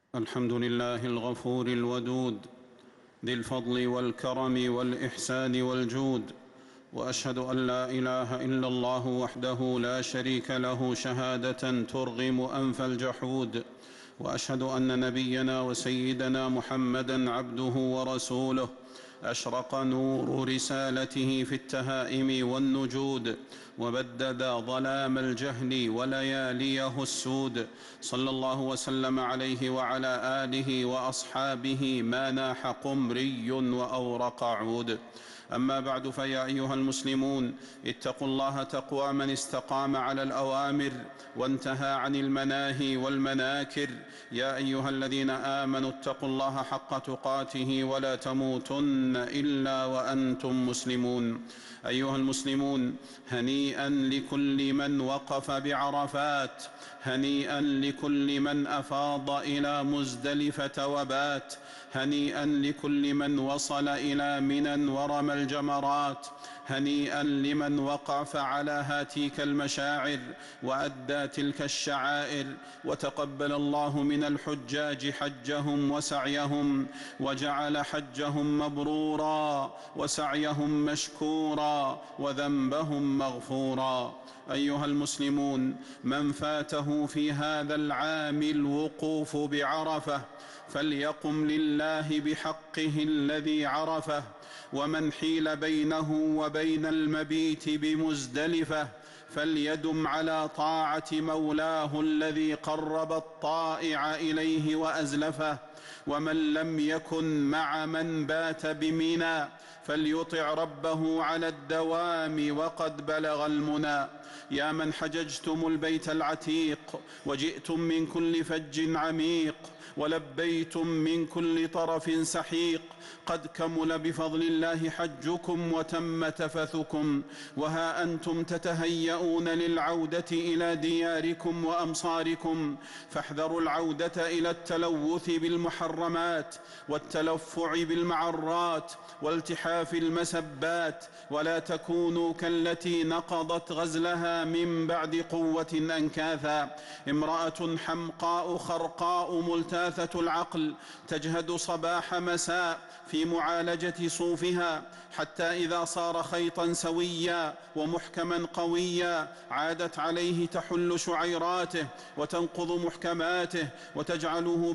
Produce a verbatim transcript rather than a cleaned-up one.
الحمد لله الغفور الودود ذي الفضل والكرم والإحسان والجود، وأشهد أن لا إله إلا الله وحده لا شريك له شهادة ترغم أنف الجحود، وأشهد أن نبينا وسيدنا محمدًا عبده ورسوله أشرق نور رسالته في التهائم والنجود، وبدد ظلام الجهل ولياليه السود، صلى الله وسلم عليه وعلى آله وأصحابه ما ناح قمري وأورق عود. أما بعد، فيا أيها المسلمون، اتقوا الله تقوى من استقام على الأوامر وانتهى عن المناهي والمناكر. يا أيها الذين آمنوا اتقوا الله حق تقاته ولا تموتن إلا وأنتم مسلمون. أيها المسلمون، هنيئا لكل من وقف بعرفات، هنيئا لكل من أفاض إلى مزدلفة وبات، هنيئا لكل من وصل إلى منى ورمى الجمرات، هنيئا لمن وقف على هاتيك المشاعر وأدى تلك الشعائر، وتقبل الله من الحجاج حجهم وسعيهم، وجعل حجهم مبرورا وسعيهم مشكورا وذنبهم مغفورا. أيها المسلمون، من فاته في هذا العام الوقوف بعرفة فليقم لله بحقه الذي عرفه، ومن حيل بينه وبين المبيت بمزدلفة فليدم على طاعة مولاه الذي قرب الطائع إليه وأزلفه، ومن لم يكن مع من بات بمنى فليطع ربه على الدوام وقد بلغ المنى. يا من حججتم البيت العتيق وجئتم من كل فج عميق ولبيتم من كل طرف سحيق، قد كمل بفضل الله حجكم وتم تفثكم، وها أنتم تتهيئون للعودة إلى دياركم وأمصاركم، فاحذروا العودة إلى التلوث بالمحرمات والتلفع بالمعرات والتحاف المسبات، ولا تكونوا كالتي نقضت غزلها من بعد قوة أنكاثا، امرأة حمقاء خرقاء ملتاثة العقل تجهد صباح مساء في معالجة صوفها، حتى إذا صار خيطا سويا ومحكما قويا عادت عليه تحل شعيراته وتنقض محكماته وتجعله